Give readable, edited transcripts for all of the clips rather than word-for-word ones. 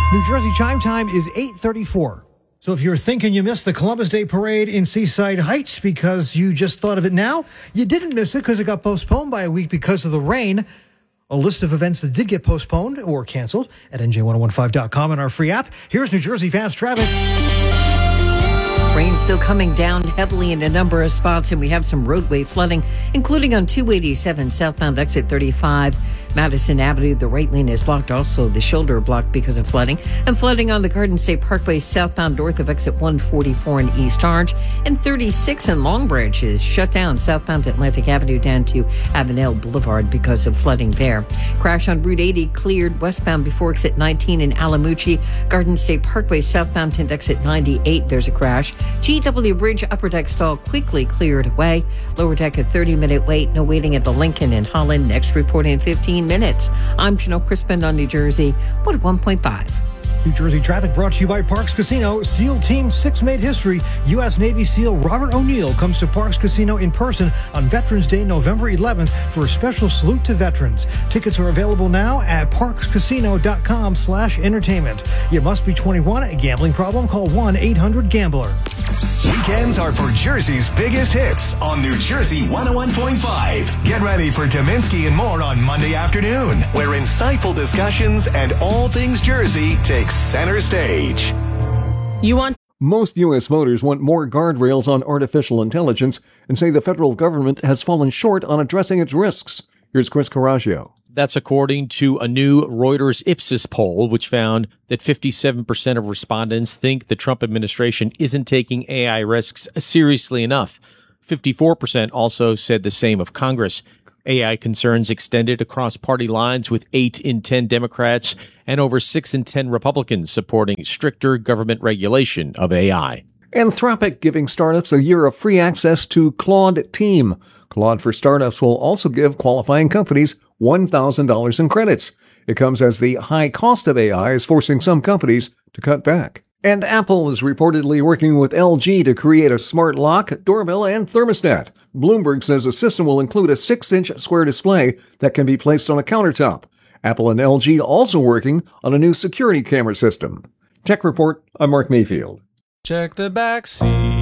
New Jersey chime time is 8:34. So if you're thinking you missed the Columbus Day Parade in Seaside Heights because you just thought of it now, you didn't miss it because it got postponed by a week because of the rain. A list of events that did get postponed or canceled at NJ1015.com and our free app. Here's New Jersey Fast Traffic. Rain still coming down heavily in a number of spots, and we have some roadway flooding, including on 287 southbound exit 35. Madison Avenue, the right lane is blocked. Also, the shoulder blocked because of flooding. And flooding on the Garden State Parkway southbound north of exit 144 in East Orange. And 36 in Long Branch is shut down southbound Atlantic Avenue down to Avenel Boulevard because of flooding there. Crash on Route 80 cleared westbound before exit 19 in Alamucci. Garden State Parkway southbound to exit 98, there's a crash. GW Bridge upper deck stall quickly cleared away. Lower deck a 30-minute wait. No waiting at the Lincoln in Holland. Next report in 15 minutes. I'm Janelle Crispin on New Jersey 101.5. New Jersey traffic brought to you by Parks Casino. SEAL Team 6 made history. U.S. Navy SEAL Robert O'Neill comes to Parks Casino in person on Veterans Day, November 11th for a special salute to veterans. Tickets are available now at parkscasino.com/entertainment. You must be 21. A gambling problem? Call 1-800-GAMBLER. Weekends are for Jersey's biggest hits on New Jersey 101.5. Get ready for Dominski and more on Monday afternoon, where insightful discussions and all things Jersey takes center stage. Most U.S. voters want more guardrails on artificial intelligence and say the federal government has fallen short on addressing its risks. Here's Chris Coraggio. That's according to a new Reuters Ipsos poll, which found that 57% of respondents think the Trump administration isn't taking AI risks seriously enough. 54% also said the same of Congress. AI concerns extended across party lines, with 8 in 10 Democrats and over 6 in 10 Republicans supporting stricter government regulation of AI. Anthropic giving startups a year of free access to Claude Team. Claude for Startups will also give qualifying companies $1,000 in credits. It comes as the high cost of AI is forcing some companies to cut back. And Apple is reportedly working with LG to create a smart lock, doorbell, and thermostat. Bloomberg says the system will include a 6-inch square display that can be placed on a countertop. Apple and LG also working on a new security camera system. Tech Report, I'm Mark Mayfield. Check the back seat.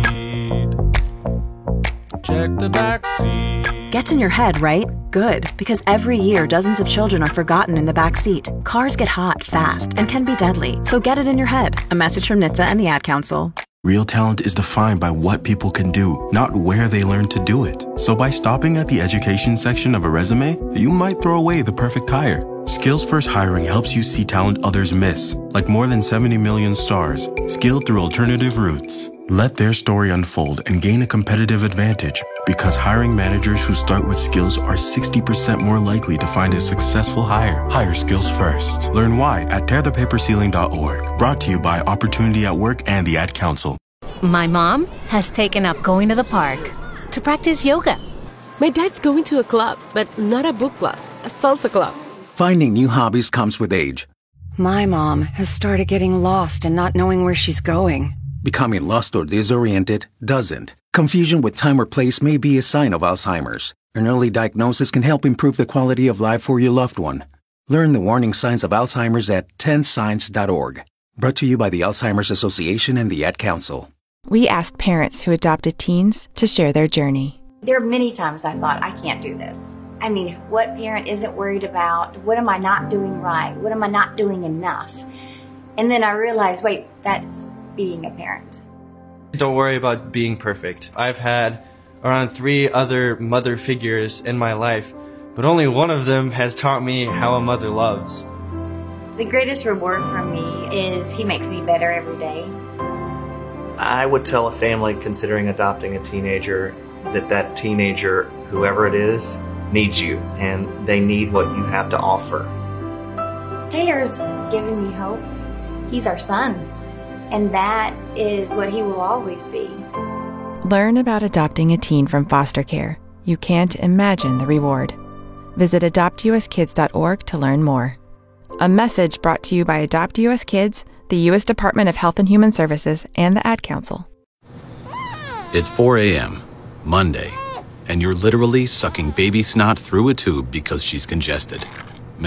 Check the back seat. Gets in your head, right? Good, because every year dozens of children are forgotten in the back seat. Cars get hot fast and can be deadly, so get it in your head. A message from NHTSA and the Ad Council. Real talent is defined by what people can do, not where they learn to do it. So by stopping at the education section of a resume, you might throw away the perfect hire. Skills First Hiring helps you see talent others miss, like more than 70 million stars, skilled through alternative routes. Let their story unfold and gain a competitive advantage, because hiring managers who start with skills are 60% more likely to find a successful hire. Hire skills first. Learn why at tearthepaperceiling.org. Brought to you by Opportunity at Work and the Ad Council. My mom has taken up going to the park to practice yoga. My dad's going to a club, but not a book club, a salsa club. Finding new hobbies comes with age. My mom has started getting lost and not knowing where she's going. Becoming lost or disoriented doesn't. Confusion with time or place may be a sign of Alzheimer's. An early diagnosis can help improve the quality of life for your loved one. Learn the warning signs of Alzheimer's at 10signs.org. Brought to you by the Alzheimer's Association and the Ad Council. We asked parents who adopted teens to share their journey. There are many times I thought, I can't do this. I mean, what parent isn't worried about? What am I not doing right? What am I not doing enough? And then I realized, wait, that's being a parent. Don't worry about being perfect. I've had around 3 other mother figures in my life, but only one of them has taught me how a mother loves. The greatest reward for me is he makes me better every day. I would tell a family considering adopting a teenager that teenager, whoever it is, needs you, and they need what you have to offer. Taylor's given me hope. He's our son, and that is what he will always be. Learn about adopting a teen from foster care. You can't imagine the reward. Visit adoptuskids.org to learn more. A message brought to you by Adopt US Kids, the U.S. Department of Health and Human Services, and the Ad Council. It's 4 a.m., Monday, and you're literally sucking baby snot through a tube because she's congested. Man,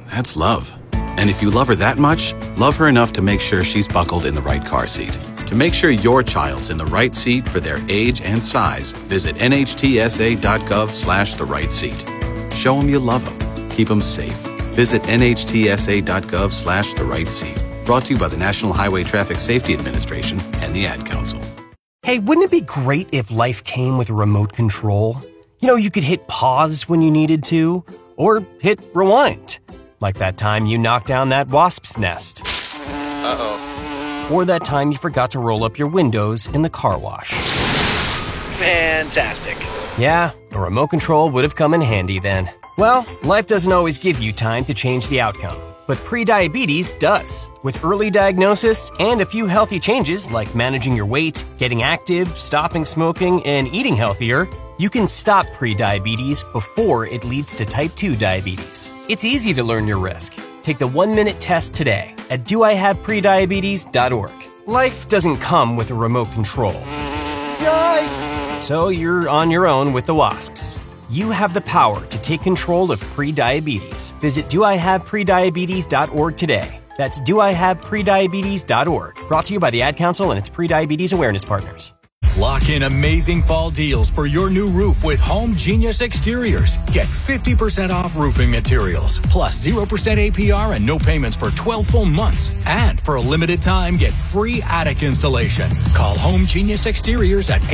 That's love. And if you love her that much, love her enough to make sure she's buckled in the right car seat. To make sure your child's in the right seat for their age and size, visit nhtsa.gov/the right seat. Show them you love them. Keep them safe. Visit nhtsa.gov/the right seat. Brought to you by the National Highway Traffic Safety Administration and the Ad Council. Hey, wouldn't it be great if life came with a remote control? You know, you could hit pause when you needed to, or hit rewind. Like that time you knocked down that wasp's nest. Uh-oh. Or that time you forgot to roll up your windows in the car wash. Fantastic. Yeah, a remote control would have come in handy then. Well, life doesn't always give you time to change the outcome, but prediabetes does. With early diagnosis and a few healthy changes like managing your weight, getting active, stopping smoking, and eating healthier, you can stop prediabetes before it leads to type 2 diabetes. It's easy to learn your risk. Take the 1-minute test today at doihaveprediabetes.org. Life doesn't come with a remote control. Yikes! So you're on your own with the wasps. You have the power to take control of prediabetes. Visit doihaveprediabetes.org today. That's doihaveprediabetes.org. Brought to you by the Ad Council and its prediabetes awareness partners. Lock in amazing fall deals for your new roof with Home Genius Exteriors. Get 50% off roofing materials, plus 0% APR and no payments for 12 full months. And for a limited time, get free attic insulation. Call Home Genius Exteriors at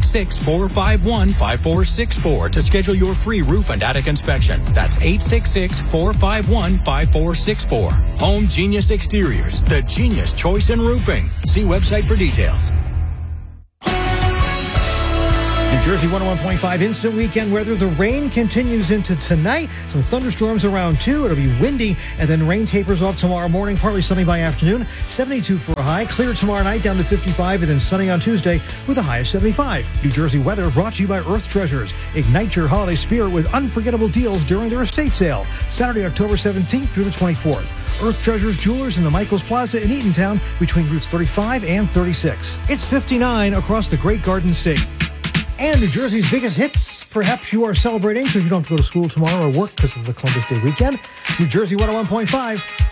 866-451-5464 to schedule your free roof and attic inspection. That's 866-451-5464. Home Genius Exteriors, the genius choice in roofing. See website for details. New Jersey 101.5 instant weekend weather. The rain continues into tonight. Some thunderstorms around 2. It'll be windy, and then rain tapers off tomorrow morning. Partly sunny by afternoon. 72 for a high. Clear tomorrow night down to 55, and then sunny on Tuesday with a high of 75. New Jersey weather brought to you by Earth Treasures. Ignite your holiday spirit with unforgettable deals during their estate sale. Saturday, October 17th through the 24th. Earth Treasures Jewelers in the Michaels Plaza in Eatontown between routes 35 and 36. It's 59 across the Great Garden State. And New Jersey's biggest hits. Perhaps you are celebrating because you don't have to go to school tomorrow or work because of the Columbus Day weekend. New Jersey 101.5.